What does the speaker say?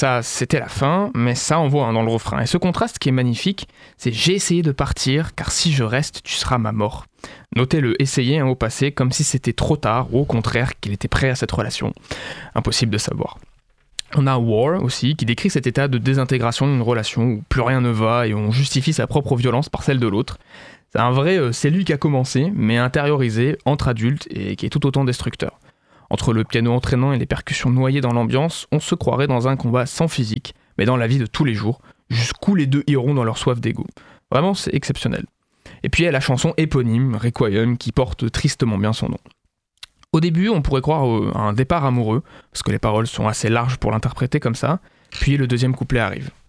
Ça, c'était la fin, mais ça envoie dans le refrain. Et ce contraste qui est magnifique, c'est « J'ai essayé de partir, car si je reste, tu seras ma mort ». Notez le « essayer » au passé, comme si c'était trop tard, ou au contraire, qu'il était prêt à cette relation. Impossible de savoir. On a War aussi, qui décrit cet état de désintégration d'une relation où plus rien ne va et où on justifie sa propre violence par celle de l'autre. C'est un vrai « c'est lui qui a commencé », mais intériorisé, entre adultes, et qui est tout autant destructeur. Entre le piano entraînant et les percussions noyées dans l'ambiance, on se croirait dans un combat sans physique, mais dans la vie de tous les jours, jusqu'où les deux iront dans leur soif d'ego. Vraiment, c'est exceptionnel. Et puis il y a la chanson éponyme, Requiem, qui porte tristement bien son nom. Au début, on pourrait croire à un départ amoureux, parce que les paroles sont assez larges pour l'interpréter comme ça, puis le deuxième couplet arrive.